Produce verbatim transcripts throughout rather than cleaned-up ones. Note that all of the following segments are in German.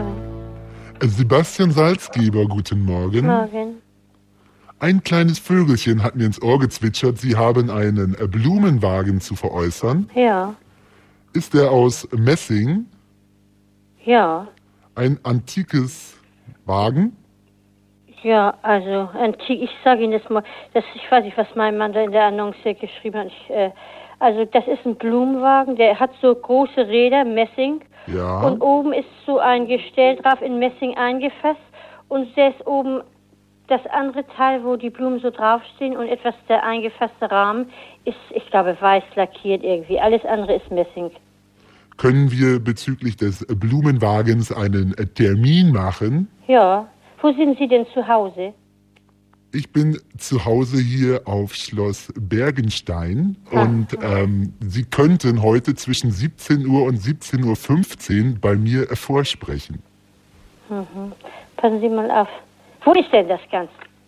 Morgen. Sebastian Salzgeber, guten Morgen. Morgen. Ein kleines Vögelchen hat mir ins Ohr gezwitschert, Sie haben einen Blumenwagen zu veräußern. Ja. Ist der aus Messing? Ja. Ein antikes Wagen? Ja, also antik, ich sage Ihnen das mal, das, ich weiß nicht, was mein Mann da in der Annonce geschrieben hat. Ich, äh, also das ist ein Blumenwagen, der hat so große Räder, Messing. Ja. Und oben ist so ein Gestell drauf in Messing eingefasst. Und der ist oben das andere Teil, wo die Blumen so draufstehen und etwas der eingefasste Rahmen ist, ich glaube, weiß lackiert irgendwie. Alles andere ist Messing. Können wir bezüglich des Blumenwagens einen Termin machen? Ja. Wo sind Sie denn zu Hause? Ich bin zu Hause hier auf Schloss Bergenstein und ähm, Sie könnten heute zwischen siebzehn Uhr und siebzehn Uhr fünfzehn bei mir vorsprechen. Mhm. Passen Sie mal auf. Wo ist denn das Ganze?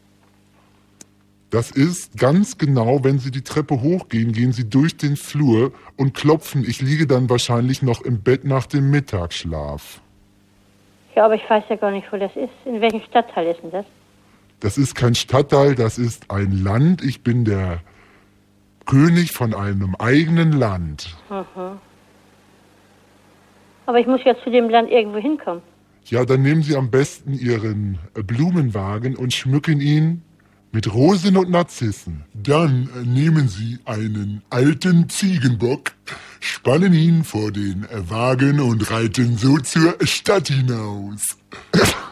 Das ist ganz genau, wenn Sie die Treppe hochgehen, gehen Sie durch den Flur und klopfen. Ich liege dann wahrscheinlich noch im Bett nach dem Mittagsschlaf. Ja, aber ich weiß ja gar nicht, wo das ist. In welchem Stadtteil ist denn das? Das ist kein Stadtteil, das ist ein Land. Ich bin der König von einem eigenen Land. Mhm. Aber ich muss ja zu dem Land irgendwo hinkommen. Ja, dann nehmen Sie am besten Ihren Blumenwagen und schmücken ihn mit Rosen und Narzissen. Dann nehmen Sie einen alten Ziegenbock, spannen ihn vor den Wagen und reiten so zur Stadt hinaus.